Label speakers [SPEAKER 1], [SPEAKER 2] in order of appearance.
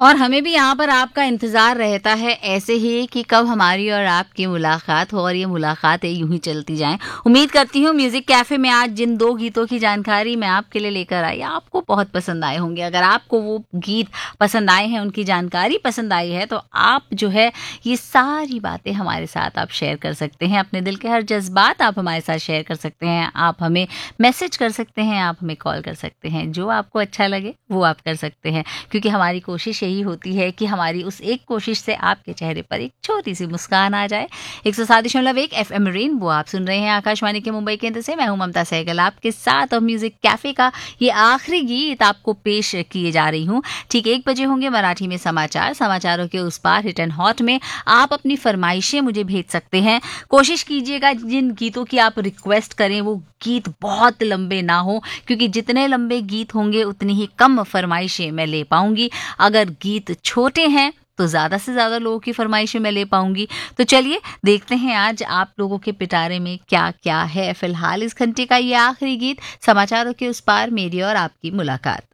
[SPEAKER 1] और हमें भी यहाँ पर आपका इंतज़ार रहता है ऐसे ही कि कब हमारी और आपकी मुलाकात हो और ये मुलाकातें यूँ ही चलती जाएँ। उम्मीद करती हूँ म्यूज़िक कैफ़े में आज जिन 2 गीतों की जानकारी मैं आपके लिए लेकर आई, आपको बहुत पसंद आए होंगे। अगर आपको वो गीत पसंद आए हैं, उनकी जानकारी पसंद आई है, तो आप जो है ये सारी बातें हमारे साथ आप शेयर कर सकते हैं। अपने दिल के हर जज़्बात आप हमारे साथ शेयर कर सकते हैं। आप हमें मैसेज कर सकते हैं, आप हमें कॉल कर सकते हैं। जो आपको अच्छा लगे वो आप कर सकते हैं। क्योंकि हमारी कोशिश यही होती है कि हमारी उस एक कोशिश से आपके चेहरे पर एक छोटी-सी मुस्कान आ जाए। 107.1 एफएम रेनबो आप सुन रहे हैं आकाशवाणी के मुंबई केंद्र से। मैं हूँ ममता सहगल आपके साथ और म्यूजिक कैफे का ये आखिरी गीत आपको पेश किए जा रही हूँ। ठीक 1 बजे होंगे मराठी में समाचार। समाचारों के उस पार हिट एंड हॉट में आप अपनी फरमाइशें मुझे भेज सकते हैं। कोशिश कीजिएगा जिन गीतों की आप रिक्वेस्ट करें वो गीत बहुत लंबे ना हो, क्योंकि जितने लंबे गीत होंगे उतनी ही कम फरमाइशें मैं ले पाऊंगी। अगर गीत छोटे हैं तो ज़्यादा से ज़्यादा लोगों की फरमाइशें मैं ले पाऊंगी। तो चलिए देखते हैं आज आप लोगों के पिटारे में क्या क्या है। फिलहाल इस घंटे का ये आखिरी गीत, समाचारों के उस पार मेरी और आपकी मुलाकात।